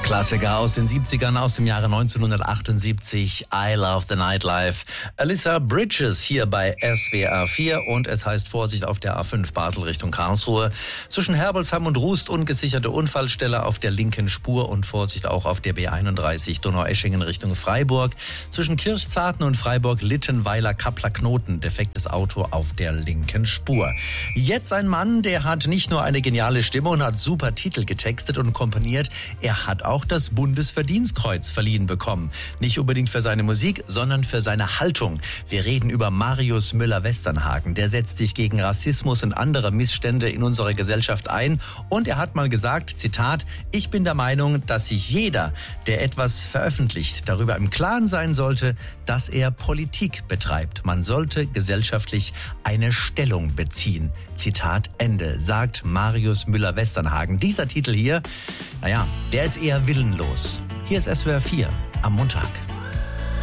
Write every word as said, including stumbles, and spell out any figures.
Klassiker aus den siebzigern, aus dem Jahre neunzehnhundertachtundsiebzig. I Love the Nightlife. Alyssa Bridges hier bei S W R vier und es heißt Vorsicht auf der A fünf Basel Richtung Karlsruhe. Zwischen Herbelsheim und Rust ungesicherte Unfallstelle auf der linken Spur und Vorsicht auch auf der B einunddreißig Donaueschingen Richtung Freiburg. Zwischen Kirchzarten und Freiburg-Littenweiler Kappler-Knoten defektes Auto auf der linken Spur. Jetzt ein Mann, der hat nicht nur eine geniale Stimme und hat super Titel getextet und komponiert, er hat auch das Bundesverdienstkreuz verliehen bekommen. Nicht unbedingt für seine Musik, sondern für seine Haltung. Wir reden über Marius Müller-Westernhagen. Der setzt sich gegen Rassismus und andere Missstände in unserer Gesellschaft ein. Und er hat mal gesagt, Zitat, ich bin der Meinung, dass sich jeder, der etwas veröffentlicht, darüber im Klaren sein sollte, dass er Politik betreibt. Man sollte gesellschaftlich eine Stellung beziehen. Zitat Ende, sagt Marius Müller-Westernhagen. Dieser Titel hier, naja, der ist eher willenlos. Hier ist S W R vier am Montag.